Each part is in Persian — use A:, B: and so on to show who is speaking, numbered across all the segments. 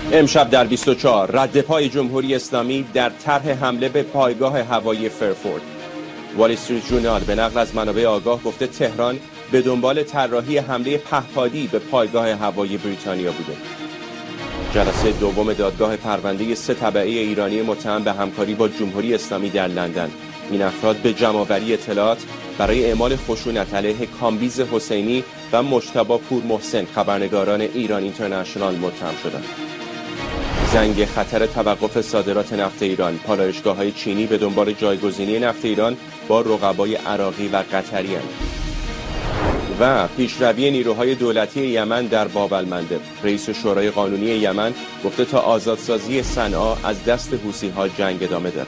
A: امشب در 24 رد پای جمهوری اسلامی در طرح حمله به پایگاه هوایی فرفورد. وال استریت ژورنال به نقل از منابع آگاه گفته تهران به دنبال طراحی حمله پهپادی به پایگاه هوایی بریتانیا بوده. جلسه دوم دادگاه پرونده 3 تبعه ایرانی متهم به همکاری با جمهوری اسلامی در لندن. این افراد به جمع‌آوری اطلاعات برای اعمال خشونت علیه کامبیز حسینی و مجتبی پور محسن خبرنگاران ایران اینترنشنال متهم شدند. زنگ خطر توقف صادرات نفت ایران. پالایشگاه‌های چینی به دنبال جایگزینی نفت ایران با رقبای عراقی و قطری اند. و پیشروی نیروهای دولتی یمن در باب المندب. رئیس شورای قانونی یمن گفته تا آزادسازی صنعا از دست حوثی‌ها جنگ ادامه داره.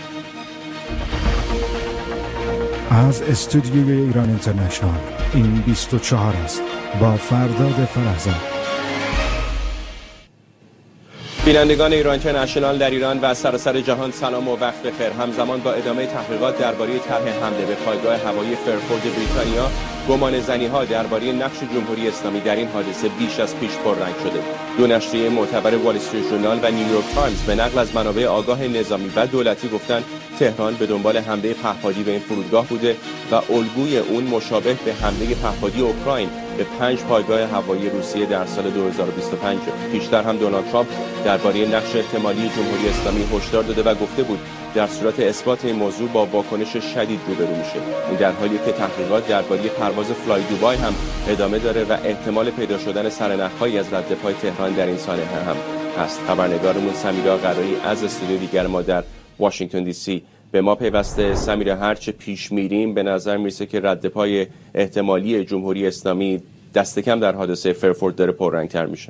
B: از استودیوی ایران اینترنشنال این 24 است با فرداد فرزاد.
A: بینندگان ایران اینترنشنال در ایران و سراسر جهان سلام و وقت بخیر. همزمان با ادامه تحقیقات درباره طرح حمله به پایگاه هوایی فرفورد بریتانیا، گمانه‌زنی‌ها درباره نقش جمهوری اسلامی در این حادثه بیش از پیش پررنگ شده. دو نشریه معتبر وال استریت ژورنال و نیویورک تایمز به نقل از منابع آگاه نظامی و دولتی گفتند تهران به دنبال حمله پهپادی به این فرودگاه بوده و الگوی اون مشابه به حمله پهپادی اوکراین به 5 پایگاه هوایی روسیه در سال 2025. پیشتر هم دونالد ترامپ درباره نقش احتمالی جمهوری اسلامی هشدار داده و گفته بود در صورت اثبات این موضوع با واکنش شدید روبرو میشه. این در حالی که تحقیقات درباره پرواز فلای دوبای هم ادامه داره و احتمال پیدا شدن سرنخ‌هایی از رد پای تهران در این سانحه هم هست. خبرنگارمون سمیرا قرایی از استودیو دیگر ما در واشنگتن دی سی به ما پیوسته. سمیرا، هرچه پیش میریم به نظر میرسه که رد پای احتمالی جمهوری اسلامی دست کم در حادثه فرفورد داره پررنگ‌تر میشه.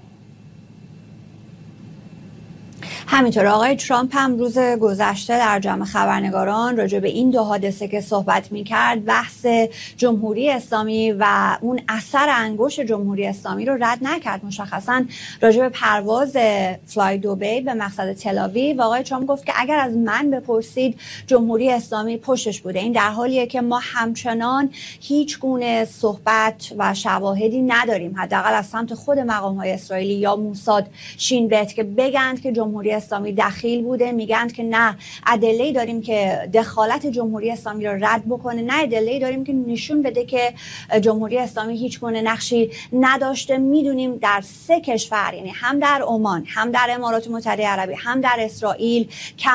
C: همینطور آقای ترامپ هم روز گذشته در جمع خبرنگاران راجع به این 2 حادثه که صحبت می‌کرد بحث جمهوری اسلامی و اون اثر انگشت جمهوری اسلامی رو رد نکرد. مشخصاً راجع به پرواز فلای دوبی به مقصد تل‌آویو آقای ترامپ گفت که اگر از من بپرسید جمهوری اسلامی پشتش بوده. این در حالیه که ما همچنان هیچ گونه صحبت و شواهدی نداریم، حداقل از سمت خود مقام‌های اسرائیلی یا موساد شین بت که بگند که جمهوری اسلامی دخیل بوده. میگن که نه ادله‌ای داریم که دخالت جمهوری اسلامی رو رد بکنه، نه ادله‌ای داریم که نشون بده که جمهوری اسلامی هیچ گونه نقشی نداشته. میدونیم در 3 کشور، یعنی هم در عمان، هم در امارات متحده عربی، هم در اسرائیل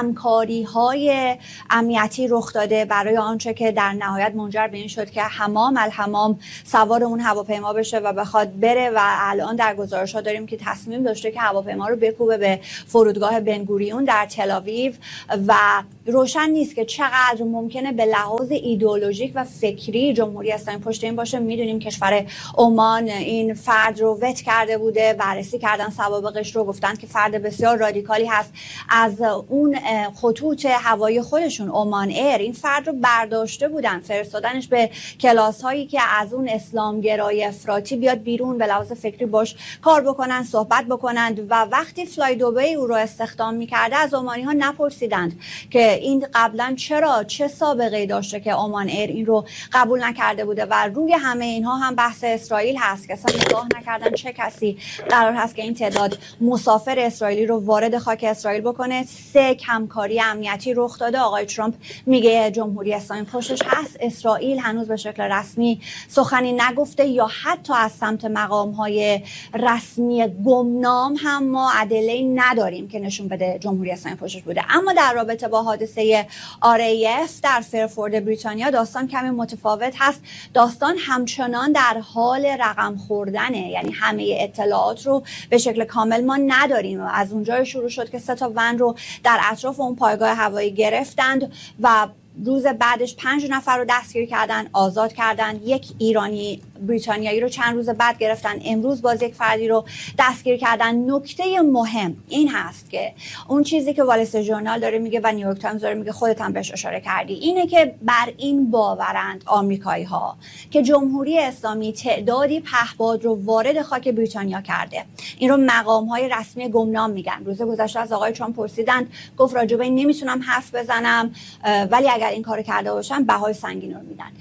C: کمکاری‌های امنیتی رخ داده برای آنچه که در نهایت منجر به این شد که حمام الحمام سوار اون هواپیما بشه و بخواد بره و الان در گزارش‌ها داریم که تصمیم داشته که هواپیما رو بکوبه به فرودگاه بنگوریون در تل‌آویو و روشن نیست که چقدر ممکنه به لحاظ ایدئولوژیک و فکری جمهوری اسلامی پشت این باشه. میدونیم کشور عمان این فرد رو وت کرده بوده، بررسی کردن سوابقش رو، گفتن که فرد بسیار رادیکالی هست. از اون خطوط هوایی خودشون عمان ایر این فرد رو برداشته بودن، فرستادنش به کلاس هایی که از اون اسلامگرای افراطی بیاد بیرون، به لحاظ فکری باش کار بکنن، صحبت بکنند. و وقتی فلای دوبی او رو استخدام می‌کرده از عمانی ها نپرسیدند که این قبلا چه سابقه‌ای داشته که عمان ایر این رو قبول نکرده بوده. و روی همه اینها هم بحث اسرائیل هست که اصلا نگاه نکردن چه کسی قرار هست که این تعداد مسافر اسرائیلی رو وارد خاک اسرائیل بکنه. 3 کمکاری امنیتی رخ داده. آقای ترامپ میگه جمهوری اسلامی پشتش هست. اسرائیل هنوز به شکل رسمی سخنی نگفته یا حتی از سمت مقام‌های رسمی گمنام هم ما ادله‌ای نداریم که نشون بده جمهوری اسلامی پشتش بوده. اما در رابطه با حادثه RAF در فرفورد بریتانیا داستان کمی متفاوت هست. داستان همچنان در حال رقم خوردنه، یعنی همه اطلاعات رو به شکل کامل ما نداریم. از اونجا شروع شد که 3 ون رو در اطراف اون پایگاه هوایی گرفتند و روز بعدش 5 نفر رو دستگیر کردن، آزاد کردن. 1 ایرانی بریتانیایی رو چند روز بعد گرفتن. امروز باز 1 فردی رو دستگیر کردن. نکته مهم این هست که اون چیزی که وال استریت ژورنال داره میگه و نیویورک تایمز داره میگه، خودت هم بهش اشاره کردی، اینه که بر این باورند آمریکایی ها که جمهوری اسلامی تعدادی پهپاد رو وارد خاک بریتانیا کرده. این رو مقام های رسمی گمنام میگن. روز گذشته از آقای ترامپ پرسیدن، گفت راجع به این نمیتونم حرف بزنم، ولی اگر این کارو کرده باشن بهای سنگین رو میدن.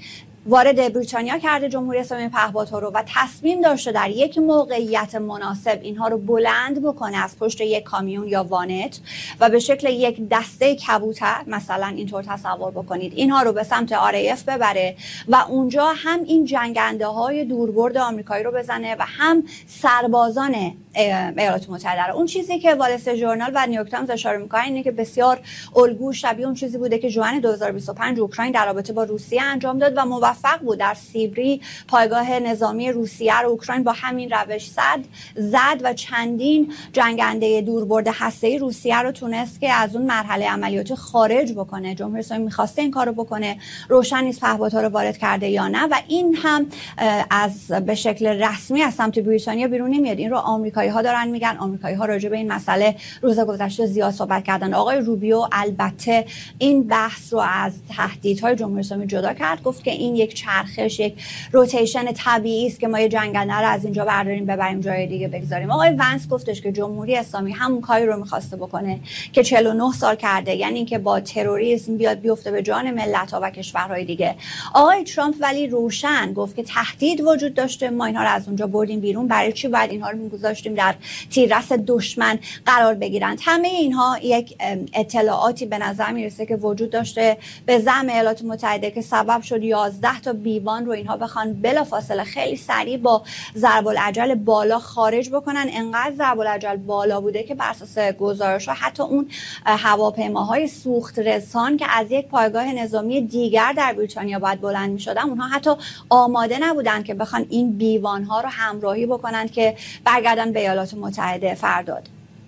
C: وارد بریتانیا کرده جمهوری اسلامی پهپادها رو و تصمیم داشته در یک موقعیت مناسب اینها رو بلند بکنه از پشت یک کامیون یا وانت و به شکل یک دسته کبوتر مثلا اینطور تصور بکنید اینها رو به سمت RAF ببره و اونجا هم این جنگنده های دوربرد آمریکایی رو بزنه و هم سربازان ایالات متحده رو. اون چیزی که وال استریت ژورنال و نیویورک تایمز اشاره می‌کنن اینه که بسیار الگو شبیه اون چیزی بوده که ژوئن 2025 اوکراین در رابطه با روسیه انجام داد و موفق بود. در سیبری پایگاه نظامی روسیه رو اوکراین با همین روش زد و چندین جنگنده دوربرد هسته‌ای روسیه رو تونست که از اون مرحله عملیات خارج بکنه. جمهوری اسلامی می‌خواسته این کارو بکنه، روشن نیست پهپادها رو وارد کرده یا نه و این هم از به شکل رسمی از سمت بریتانیا بیرون نمیاد. این رو آمریکایی‌ها دارن میگن. آمریکایی‌ها راجع به این مسئله روز گذشته زیاد صحبت کردن. آقای روبیو البته این بحث رو از تهدیدهای جمهوری اسلامی جدا کرد، گفت که این یک چرخش، یک روتیشن طبیعی است که ما یه جنگنده رو از اینجا برداریم ببریم جای دیگه بگذاریم. آقای ونس گفتش که جمهوری اسلامی همون کاری رو می‌خواسته بکنه که 49 سال کرده، یعنی اینکه با تروریسم بیاد بیفته به جان ملت‌ها و کشورهای دیگه. آقای ترامپ ولی روشن گفت که تهدید وجود داشته، ما اینها رو از اونجا بردیم بیرون، برای چی باید اینها رو می‌گذاشتیم در تیررس دشمن قرار بگیرند؟ همه اینها یک اطلاعاتی به نظر میرسه که وجود داشته به زعم ایالات متحده که سبب شد 11 تا بیوان رو اینها بخوان بلافاصله خیلی سریع با ضرب العجل بالا خارج بکنن. انقدر ضرب العجل بالا بوده که بر اساس گزارش‌ها حتی اون هواپیماهای سوخت رسان که از یک پایگاه نظامی دیگر در بریتانیا باید بلند می‌شدن، اونها حتی آماده نبودن که بخوان این بیوان‌ها رو همراهی بکنن که برگردن به ایالات متحده فرداد.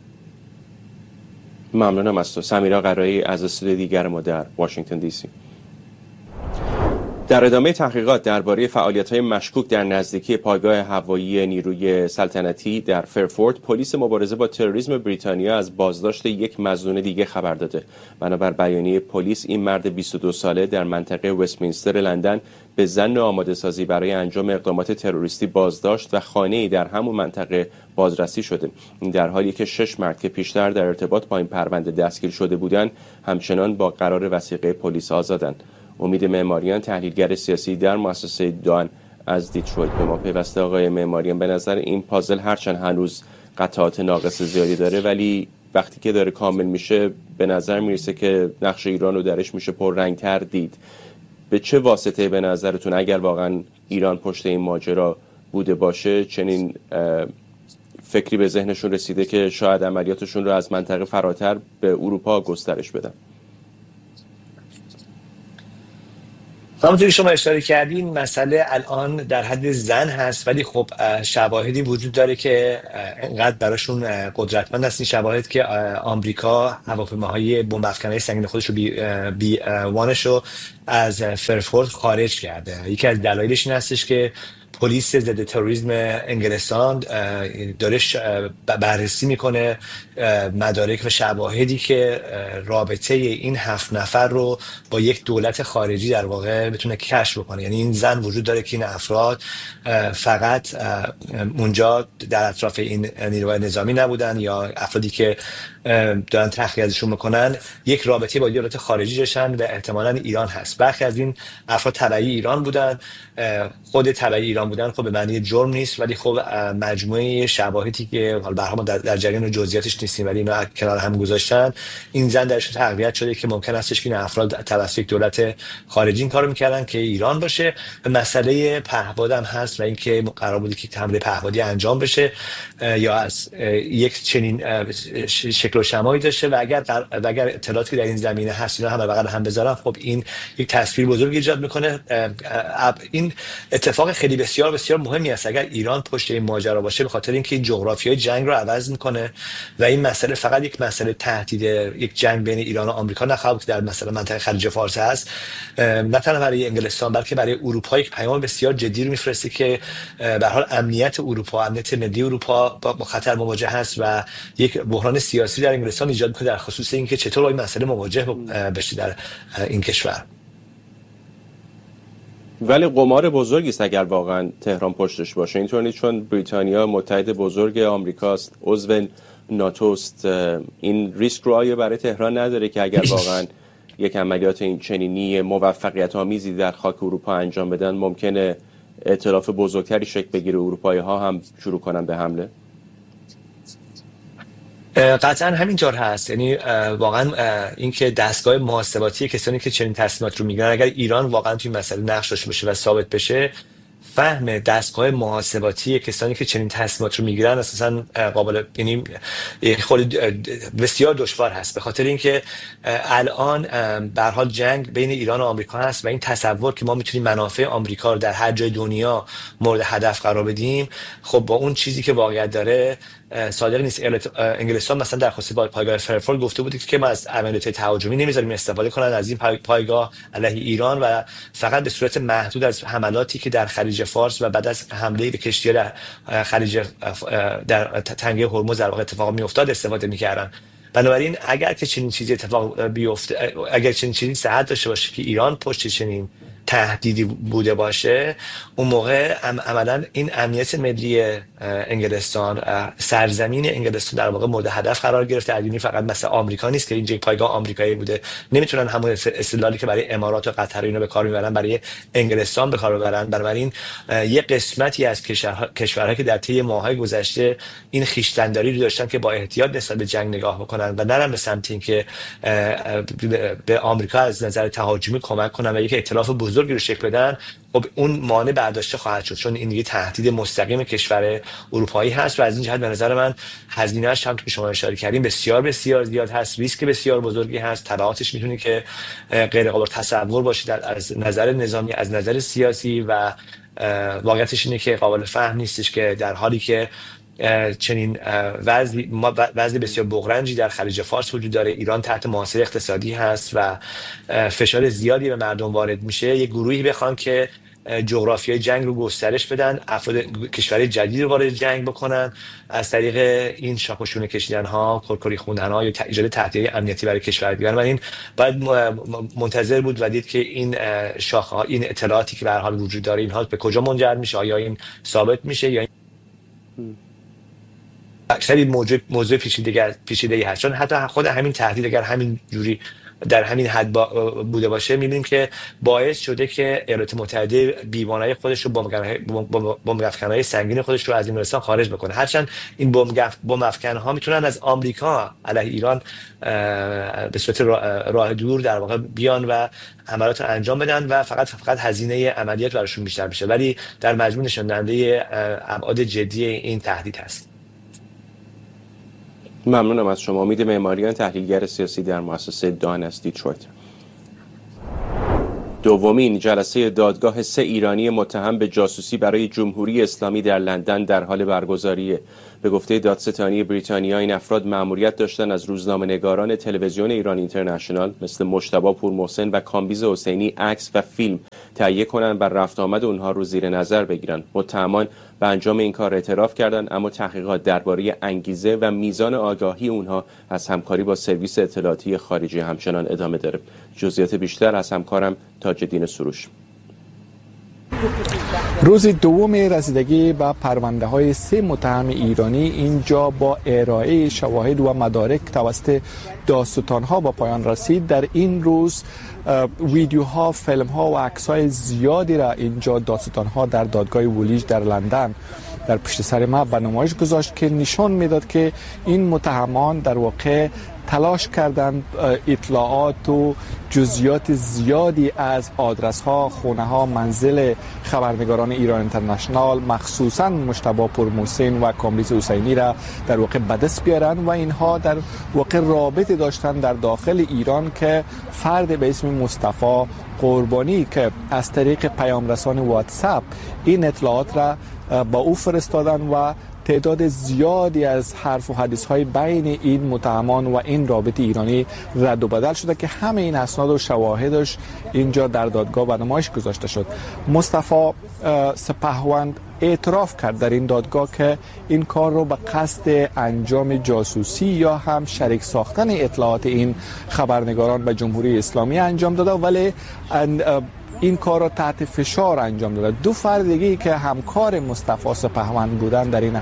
A: ممنونم از تو. سمیرا قرایی از استودیو دیگر ما در واشنگتن دی سی. در ادامه تحقیقات درباره فعالیت‌های مشکوک در نزدیکی پایگاه هوایی نیروی سلطنتی در فرفورد، پلیس مبارزه با تروریسم بریتانیا از بازداشت یک مظنون دیگه خبر داده. بنابر بیانیه پلیس، این مرد 22 ساله در منطقه وستمینستر لندن به ظن آماده سازی برای انجام اقدامات تروریستی بازداشت و خانه‌ای در همون منطقه بازرسی شده. این در حالی که 6 مرد که پیشتر در ارتباط با این پرونده دستگیر شده بودند همچنان با قرار وثیقه پلیس آزادند. امید معماریان، تحلیلگر سیاسی در مؤسسه دان از دیترویت، به ما پیوسته. آقای معماریان، به نظر این پازل هرچند هنوز قطعات ناقص زیادی داره ولی وقتی که داره کامل میشه به نظر میرسه که نقش ایران رو درش میشه پررنگ‌تر دید. به چه واسطه به نظرتون اگر واقعا ایران پشت این ماجرا بوده باشه چنین فکری به ذهنشون رسیده که شاید عملیاتشون رو از منطقه فراتر به اروپا گسترش بدن؟
D: همونطوری شما اشاره کردین مسئله الان در حد زن هست ولی خب شواهدی وجود داره که انقدر براشون قدرتمند هست این شواهد که آمریکا هواپیماهای بمب افکنهای سنگین خودش رو بی وانش رو از فرفورد خارج کرده. یکی از دلایلش این هستش که پلیس ضد تروریسم انگلستان داره بررسی میکنه مدارک و شواهدی که رابطه این 7 نفر رو با یک دولت خارجی در واقع بتونه کشف بکنه. یعنی این زن وجود داره که این افراد فقط اونجا در اطراف این نیروهای نظامی نبودن یا افرادی که دارن تحقیق ازشون میکنن یک رابطه با دولت خارجی داشتن و احتمالاً ایران هست. برخی از این افراد تبعی ایران بودن. خود تبعی ایران بودن خب به معنی جرم نیست ولی خب مجموعه شواهدی که حالا برها ما در جریان جزئیاتش نیستیم ولی اینا کنار هم گذاشتن، این زن درش تقویت شده که ممکن استش که این افراد توسط یک دولت خارجی این کارو میکردن که ایران باشه. مسئله پهپاد هم هست و اینکه قرار بود که حمله پهپادی انجام بشه یا از یک چنین شکل و شمایی داشته و اگر اطلاعاتی در این زمینه هست اینا هم بغل هم بذارن خب این یک تصویر بزرگ ایجاد میکنه. این اتفاق خیلی بسیار بسیار مهمی است اگر ایران پشت این ماجرا باشه، به خاطر اینکه جغرافیای جنگ رو عوض میکنه و این مسئله فقط یک مسئله تهدید یک جنگ بین ایران و آمریکا نخواهد که در مثلا منطقه خلیج فارس هست، نه تنها برای انگلستان بلکه برای اروپا یک پیام بسیار جدی رو میفرسته که به هر حال امنیت اروپا، امنیت ملی اروپا با خطر مواجه هست و یک بحران سیاسی در انگلستان ایجاد میکنه در خصوص اینکه چطور با این مسئله مواجه بشه در این کشور.
A: ولی قمار بزرگی است اگر واقعا تهران پشتش باشه. اینطور نیست، چون بریتانیا متحد بزرگ آمریکاست، عضو ناتو است. این ریسک رو آیا برای تهران نداره که اگر واقعا یک عملیات این چنینی موفقیت آمیزی در خاک اروپا انجام بدن ممکنه ائتلاف بزرگتری شکل بگیره، اروپایی ها هم شروع کنن به حمله؟
D: قطعا همینطور هست. یعنی واقعا اینکه دستگاه محاسباتی کسانی که چنین تصمیمات رو میگیرن، اگر ایران واقعا توی مسئله نقش داشته باشه و ثابت بشه، فهم دستگاه محاسباتی کسانی که چنین تصمیمات رو میگیرن اساسا قابل، یعنی خیلی بسیار دشوار هست، به خاطر اینکه الان به هر حال جنگ بین ایران و آمریکا هست و این تصور که ما میتونیم منافع آمریکا رو در هر جای دنیا مورد هدف قرار بدیم، خب با اون چیزی که واقعیت داره صادق نیست. انگلستان مثلا در خصوص پایگاه فرفورد گفته بود که ما از عملیات تهاجمی نمیذاریم استفاده کنن از این پایگاه علیه ایران و فقط به صورت محدود از حملاتی که در خلیج فارس و بعد از حمله به کشتی‌ها در خلیج در تنگه هرمز در واقع اتفاق میافتاد استفاده میکردن. بنابراین اگر که چنین چیزی اتفاق بیفته، اگر چنین چیزی صحت داشته باشه که ایران پشت چنین تهدیدی بوده باشه، اون موقع عملا این امنیت ملی انگلستان، سرزمین انگلستان در واقع مورد هدف قرار گرفته. البته فقط مثل آمریکا نیست که این پایگاه آمریکایی بوده، نمیتونن همون استدلالی که برای امارات و قطر اینا به کار میبرن برای انگلستان به کار ببرن. بنابراین یه قسمتی از کشورها که در طی ماه‌های گذشته این خویشتنداری رو داشتن که با احتیاط نسبت به جنگ نگاه بکنن و نرن به سمت اینکه به آمریکا از نظر تهاجمی کمک کنن و یک ائتلاف بزرگی رو شکل بدن، خب اون مانع برداشته خواهد شد، چون این دیگه تهدید مستقیم کشور اروپایی هست و از این جهت به نظر من هزینه‌اش هم که شما اشاره کردین بسیار بسیار زیاد هست، ریسک بسیار بزرگی هست، تبعاتش میتونه که غیر قابل تصور باشه از نظر نظامی، از نظر سیاسی و واقعیتش اینه که قابل فهم نیستش که در حالی که چنین وضع بسیار بغرنجی در خلیج فارس وجود داره، ایران تحت محاصره اقتصادی هست و فشار زیادی به مردم وارد میشه، یک گروهی بخوان که جغرافیای جنگ رو گسترش بدن، افراد کشور جدید رو وارد جنگ بکنن، از طریق این شاخوشونه کشیدن ها، کرکری خوندن ها یا ایجاد تهدید امنیتی برای کشور دیگر. و این باید منتظر بود و دید که این شاخه ها، این اطلاعاتی که به هر حال وجود داره، اینها به کجا منجر میشه، آیا این ثابت میشه یا خیلی موضوع پیچیده‌ای هست. چون حتی خود همین تهدید اگر همین جوری در همین حد بوده باشه، می‌بینیم که باعث شده که ایالات متحده بیوانای خودش رو بمب افکن‌های سنگین خودش رو از انگلستان خارج بکنه، هرچند این بمب افکن‌ها میتونن از آمریکا علیه ایران به صورت راه دور در واقع بیان و عملیات رو انجام بدن و فقط هزینه عملیات براشون بیشتر بشه، ولی در مجموع نشون دهنده ابعاد جدی این تهدید هست.
A: ممنونم از شما. امید معماریان، تحلیلگر سیاسی در مؤسسه دان از دیترویت. دومین جلسه دادگاه 3 ایرانی متهم به جاسوسی برای جمهوری اسلامی در لندن در حال برگزاریه. به گفته دادستانی بریتانیا این افراد مأموریت داشتن از روزنامه‌نگاران تلویزیون ایران اینترنشنال مثل مجتبی پورمحسن و کامبیز حسینی عکس و فیلم تهیه کنند و رفت آمد اونها رو زیر نظر بگیرن. متهمان به انجام این کار اعتراف کردند، اما تحقیقات درباره انگیزه و میزان آگاهی اونها از همکاری با سرویس اطلاعاتی خارجی همچنان ادامه داره. جزئیات بیشتر از همکارم تاج‌الدین سروش.
E: روز دوم رسیدگی به پرونده های 3 متهم ایرانی اینجا با ارائه شواهد و مدارک توسط دادستان ها با پایان رسید. در این روز ویدیوها، فیلم ها و عکس های زیادی را اینجا دادستان ها در دادگاه وولیج در لندن در پشت سر ما به نمایش گذاشت که نشان میداد که این متهمان در واقع تلاش کردند اطلاعات و جزئیات زیادی از آدرس ها، خونه ها، منزل خبرنگاران ایران اینترنشنال، مخصوصا مجتبی پورمحسن و کامبیز حسینی را در واقع به دست بیارند و اینها در واقع رابطه داشتن در داخل ایران که فرد به اسم مصطفی قربانی که از طریق پیام رسان واتساپ این اطلاعات را با او فرستادن و تعداد زیادی از حرف و حدیث های بین این متهمان و این رابطه ایرانی رد و بدل شده که همه این اسناد و شواهدش اینجا در دادگاه به نمایش گذاشته شد. مصطفی سپهوند اعتراف کرد در این دادگاه که این کار رو به قصد انجام جاسوسی یا هم شریک ساختن اطلاعات این خبرنگاران به جمهوری اسلامی انجام داده، ولی این کار را تحت فشار انجام داده. 2 فرد دیگه که همکار مصطفی سپهوند بودن در این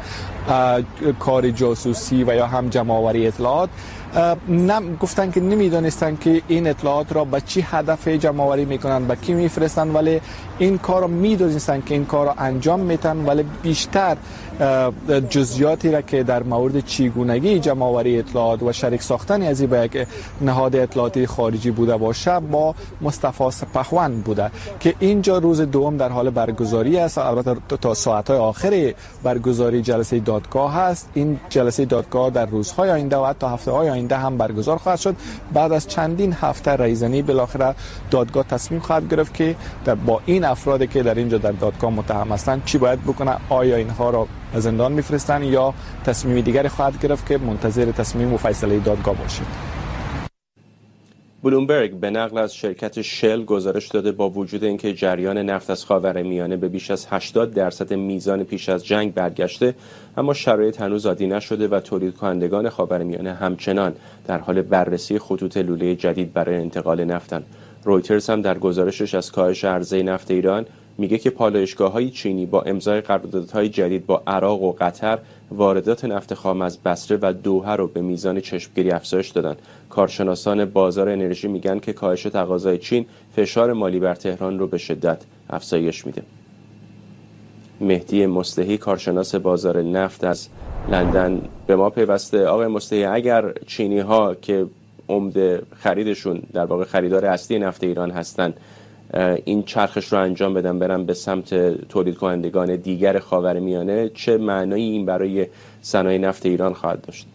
E: کار جاسوسی و یا هم جمع‌آوری اطلاعات. گفتن که نمیدونستن که این اطلاعات را به چی هدف جمع‌آوری میکنن، به کی میفرستن، ولی این کار را میدونستن که این کار را انجام میتن، ولی بیشتر جزئیاتی را که در مورد چگونگی جمع‌آوری اطلاعات و شریک ساختن از این به یک نهاد اطلاعاتی خارجی بوده باشه با مصطفی سپهون بوده که اینجا روز دوم در حال برگزاری است. البته تا ساعت‌های آخر برگزاری جلسه دادگاه هست. این جلسه دادگاه در روزهای آینده و حتی هفته‌های آینده هم برگزار خواهد شد. بعد از چندین هفته رایزنی بالاخره دادگاه تصمیم خواهد گرفت که با این افرادی که در اینجا در دادگاه متهم هستند چی باید بکنه، آیا اینها را زندان میفرستن یا تصمیم دیگری خواهد گرفت که منتظر تصمیم و فیصله دادگاه باشید.
A: بلومبرگ به نقل از شرکت شل گزارش داده با وجود اینکه جریان نفت از خاورمیانه به بیش از 80% میزان پیش از جنگ برگشته، اما شرایط هنوز عادی نشده و تولید کنندگان خاورمیانه همچنان در حال بررسی خطوط لوله جدید برای انتقال نفتند. رویترز هم در گزارشش از کاهش عرضه نفت ایران میگه که پالایشگاه‌های چینی با امضای قراردادهای جدید با عراق و قطر واردات نفت خام از بصره و دوحه رو به میزان چشمگیری افزایش دادن. کارشناسان بازار انرژی میگن که کاهش تقاضای چین فشار مالی بر تهران رو به شدت افزایش میده. مهدی مصلحی کارشناس بازار نفت از لندن به ما پیوسته. آقای مصلحی، اگر چینی ها که عمده خریدشون در واقع خریدار اصلی نفت ایران هستن این چرخش رو انجام بدن برن به سمت تولید کنندگان دیگر خاورمیانه، چه معنایی این برای صنایع نفت ایران خواهد داشت؟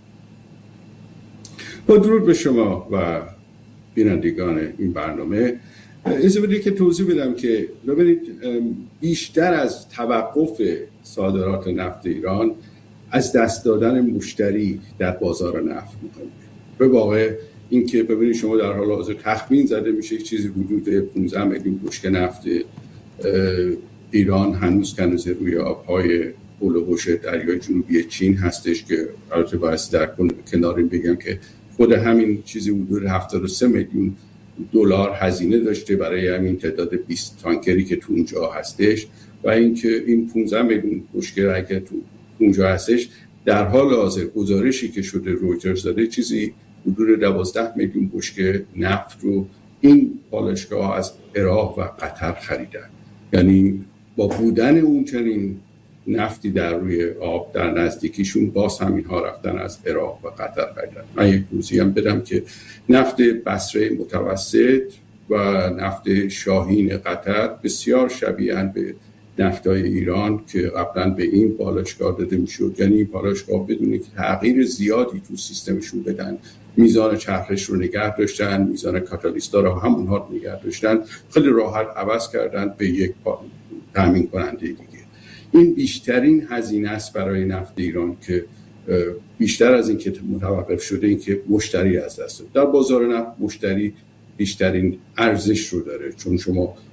F: با درود به شما و بینندگان این برنامه، اجازه بدید که توضیح بدم که ببینید بیشتر از توقف صادرات نفت ایران از دست دادن مشتری در بازار نفت مهمه. به واقع این که ببینید شما در حال حاضر تخمین زده میشه چیزی حدود 15 میلیون بشکه نفت ایران هنوز روی آبهای هولوش دریای جنوبی چین هستش که البته باید در کنار این بگم که خود همین چیزی حدود 73 میلیون دلار هزینه داشته برای همین تعداد 20 تانکری که تو اونجا هستش و اینکه این 15 میلیون بشکه اگه تو اونجا هستش در حال حاضر گزارشی که شده رویترز داده چیزی حدود 12 میلیون بشکه نفت رو این پالایشگاه از عراق و قطر خریدن. یعنی با بودن اون چنین نفتی در روی آب در نزدیکیشون باز هم اینها رفتن از عراق و قطر خریدن. من یک روزی هم بدم که نفت بصره متوسط و نفت شاهین قطر بسیار شبیهن به نفتای ایران که قبلا به این پالایشگاه داده میشد. یعنی این پالایشگاه بدون که تغییر زیادی تو سیستمشون بدن میزان چرخش رو نگه داشتن، میزان کاتالیستا رو همونها رو نگه داشتن، خیلی راحت عوض کردن به یک تامین کننده دیگه. این بیشترین هزینه است برای نفت ایران که بیشتر از این که متوقف شده این که مشتری از دست داد. در بازار نفت مشتری بیشترین ارزش رو داره، چون شما